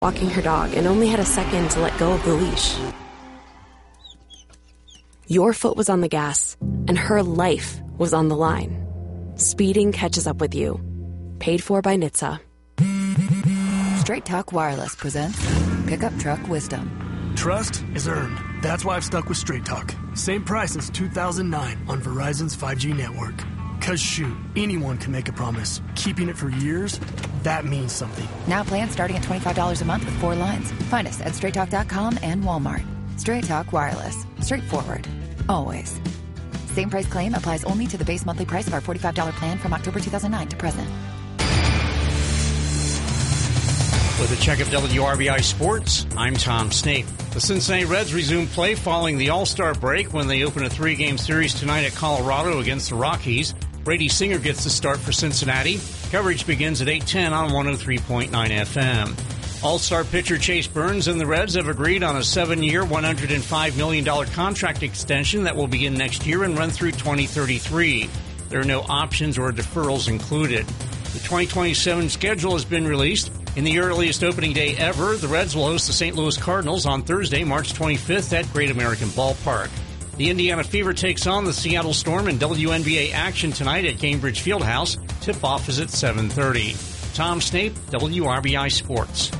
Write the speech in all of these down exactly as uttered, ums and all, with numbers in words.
walking her dog and only had a second to let go of the leash. Your foot was on the gas, and her life was on the line. Speeding catches up with you. Paid for by N H T S A. Straight Talk Wireless presents Pickup Truck Wisdom. Trust is earned. That's why I've stuck with Straight Talk. Same price since two thousand nine on Verizon's five G network. Cause shoot, anyone can make a promise. Keeping it for years, that means something. Now plans starting at twenty-five dollars a month with four lines. Find us at straight talk dot com and Walmart. Straight Talk Wireless. Straightforward. Always. Same price claim applies only to the base monthly price of our forty-five dollars plan from October two thousand nine to present. With a check of W R B I Sports, I'm Tom Snape. The Cincinnati Reds resume play following the All-Star break when they open a three-game series tonight at Colorado against the Rockies. Brady Singer gets the start for Cincinnati. Coverage begins at eight ten on one oh three point nine F M. All-Star pitcher Chase Burns and the Reds have agreed on a seven-year, one hundred five million dollars contract extension that will begin next year and run through twenty thirty-three. There are no options or deferrals included. The twenty twenty-seven schedule has been released. In the earliest opening day ever, the Reds will host the Saint Louis Cardinals on Thursday, March twenty-fifth at Great American Ballpark. The Indiana Fever takes on the Seattle Storm in W N B A action tonight at Gainbridge Fieldhouse. Tip-off is at seven thirty. Tom Snape, W R B I Sports.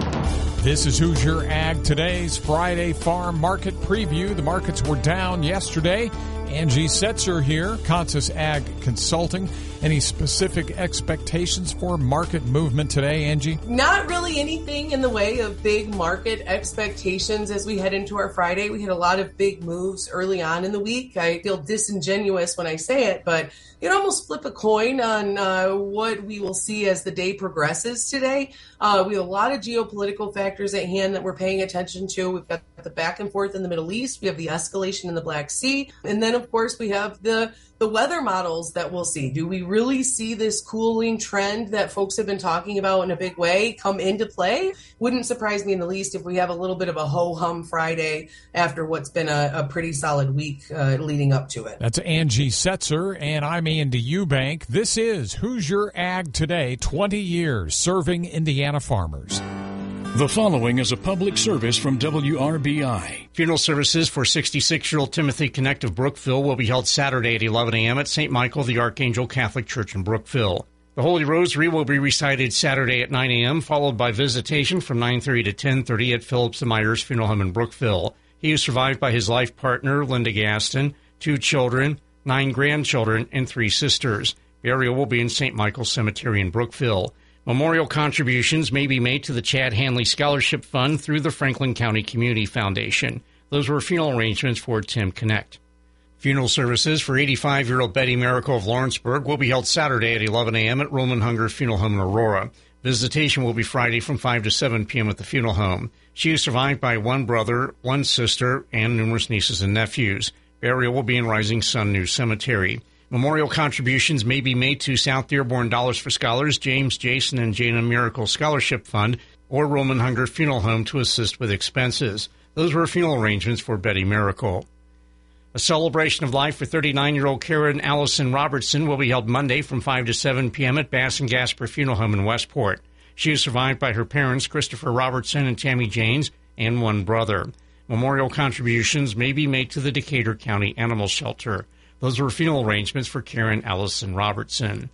This is Hoosier Ag Today's Friday Farm Market Preview. The markets were down yesterday. Angie Setzer here, Consus Ag Consulting. Any specific expectations for market movement today, Angie? Not really anything in the way of big market expectations as we head into our Friday. We had a lot of big moves early on in the week. I feel disingenuous when I say it, but you'd almost flip a coin on uh, what we will see as the day progresses today. Uh, we have a lot of geopolitical factors at hand that we're paying attention to. We've got the back and forth in the Middle East. We have the escalation in the Black Sea. And then, of course, we have the the weather models that we'll see. Do we really see this cooling trend that folks have been talking about in a big way come into play? Wouldn't surprise me in the least if we have a little bit of a ho-hum Friday after what's been a, a pretty solid week uh, leading up to it. That's Angie Setzer, and I'm Andy Eubank. This is Hoosier Ag Today, twenty years serving Indiana farmers. The following is a public service from W R B I. Funeral services for sixty-six-year-old Timothy Connect of Brookville will be held Saturday at eleven a.m. at Saint Michael the Archangel Catholic Church in Brookville. The Holy Rosary will be recited Saturday at nine a.m., followed by visitation from nine thirty to ten thirty at Phillips and Myers Funeral Home in Brookville. He is survived by his life partner, Linda Gaston, two children, nine grandchildren, and three sisters. Burial will be in Saint Michael's Cemetery in Brookville. Memorial contributions may be made to the Chad Hanley Scholarship Fund through the Franklin County Community Foundation. Those were funeral arrangements for Tim Connect. Funeral services for eighty-five-year-old Betty Miracle of Lawrenceburg will be held Saturday at eleven a.m. at Roman Hunger Funeral Home in Aurora. Visitation will be Friday from five to seven p.m. at the funeral home. She is survived by one brother, one sister, and numerous nieces and nephews. Burial will be in Rising Sun New Cemetery. Memorial contributions may be made to South Dearborn Dollars for Scholars, James, Jason, and Jana Miracle Scholarship Fund, or Roman Hunger Funeral Home to assist with expenses. Those were funeral arrangements for Betty Miracle. A celebration of life for thirty-nine-year-old Karen Allison Robertson will be held Monday from five to seven p.m. at Bass and Gasper Funeral Home in Westport. She is survived by her parents, Christopher Robertson and Tammy Janes, and one brother. Memorial contributions may be made to the Decatur County Animal Shelter. Those were funeral arrangements for Karen Allison Robertson.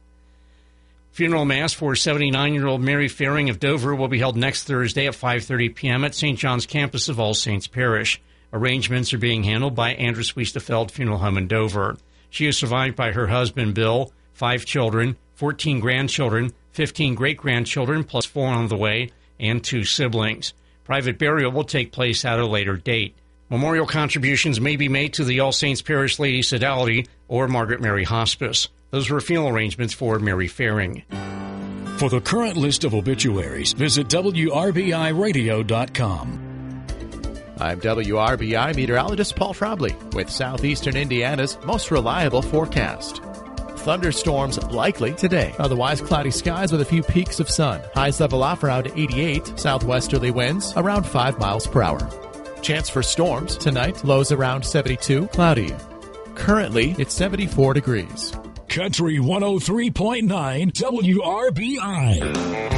Funeral Mass for seventy-nine-year-old Mary Faring of Dover will be held next Thursday at five thirty p.m. at Saint John's campus of All Saints Parish. Arrangements are being handled by Andrus Weistefeld Funeral Home in Dover. She is survived by her husband, Bill, five children, fourteen grandchildren, fifteen great-grandchildren, plus four on the way, and two siblings. Private burial will take place at a later date. Memorial contributions may be made to the All Saints Parish Lady Sodality or Margaret Mary Hospice. Those were funeral arrangements for Mary Faring. For the current list of obituaries, visit W R B I radio dot com. I'm W R B I meteorologist Paul Trombley with southeastern Indiana's most reliable forecast. Thunderstorms likely today. Otherwise, cloudy skies with a few peaks of sun. Highs level off around eighty-eight. Southwesterly winds around five miles per hour. Chance for storms tonight. Lows around seventy-two. Cloudy. Currently, it's seventy-four degrees. Country one oh three point nine W R B I.